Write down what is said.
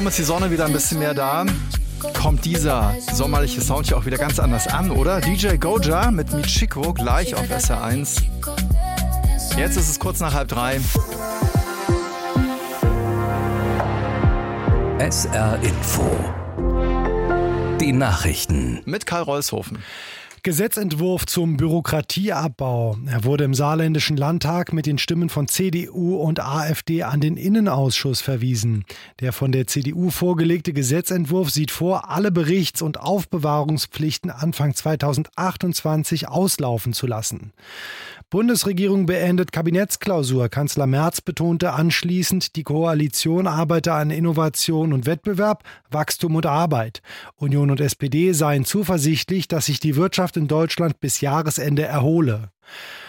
Kaum ist die Sonne wieder ein bisschen mehr da, kommt dieser sommerliche Sound hier auch wieder ganz anders an, oder? DJ Goja mit Michiko gleich auf SR1. Jetzt ist es kurz nach 2:30. SR Info. Die Nachrichten. Mit Karl Rolshofen. Gesetzentwurf zum Bürokratieabbau. Er wurde im Saarländischen Landtag mit den Stimmen von CDU und AfD an den Innenausschuss verwiesen. Der von der CDU vorgelegte Gesetzentwurf sieht vor, alle Berichts- und Aufbewahrungspflichten Anfang 2028 auslaufen zu lassen. Bundesregierung beendet Kabinettsklausur. Kanzler Merz betonte anschließend, die Koalition arbeite an Innovation und Wettbewerb, Wachstum und Arbeit. Union und SPD seien zuversichtlich, dass sich die Wirtschaft in Deutschland bis Jahresende erhole.